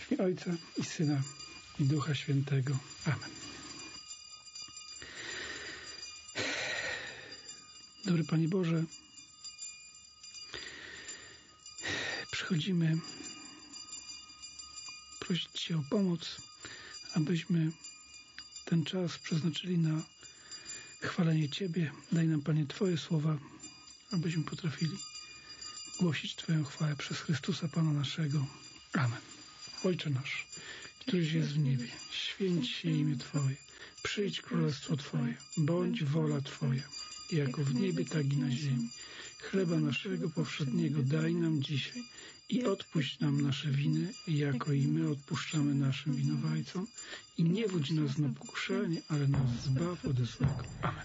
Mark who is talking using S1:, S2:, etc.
S1: W imię Ojca i Syna i Ducha Świętego. Amen. Dobry Panie Boże, przychodzimy prosić Cię o pomoc, abyśmy ten czas przeznaczyli na chwalenie Ciebie. Daj nam, Panie, Twoje słowa, abyśmy potrafili głosić Twoją chwałę przez Chrystusa Pana naszego. Amen. Ojcze nasz, któryś jest w niebie, święć się imię Twoje, przyjdź królestwo Twoje, bądź wola Twoja, jako w niebie, tak i na ziemi. Chleba naszego powszedniego daj nam dzisiaj i odpuść nam nasze winy, jako i my odpuszczamy naszym winowajcom. I nie wódź nas na pokuszenie, ale nas zbaw ode złego. Amen.